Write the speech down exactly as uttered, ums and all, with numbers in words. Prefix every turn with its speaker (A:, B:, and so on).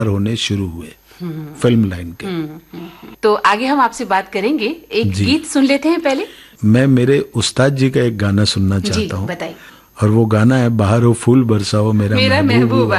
A: होने शुरू हुए फिल्म लाइन के।
B: तो आगे हम आपसे बात करेंगे, एक गीत सुन लेते हैं पहले।
A: मैं मेरे उस्ताद जी का एक गाना सुनना चाहता हूँ,
B: बताइए।
A: और वो गाना है बाहर हो फूल बरसाओ मेरा,
B: मेरा महबूबा।